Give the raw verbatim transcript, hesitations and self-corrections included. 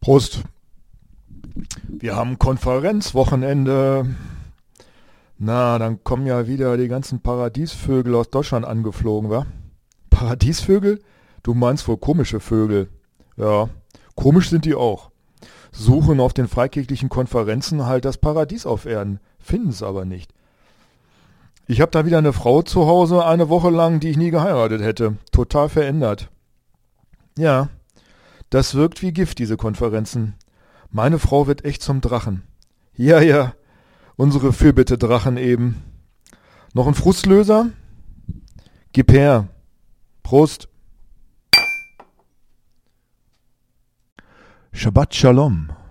Prost. Wir haben Konferenzwochenende. Na, dann kommen ja wieder die ganzen Paradiesvögel aus Deutschland angeflogen, wa? Paradiesvögel? Du meinst wohl komische Vögel. Ja, komisch sind die auch. Suchen auf den freikirchlichen Konferenzen halt das Paradies auf Erden, finden es aber nicht. Ich habe da wieder eine Frau zu Hause, eine Woche lang, die ich nie geheiratet hätte. Total verändert. Ja, das wirkt wie Gift, diese Konferenzen. Meine Frau wird echt zum Drachen. Ja, ja, unsere Fürbitte-Drachen eben. Noch ein Frustlöser? Gib her. Prost. Shabbat Shalom.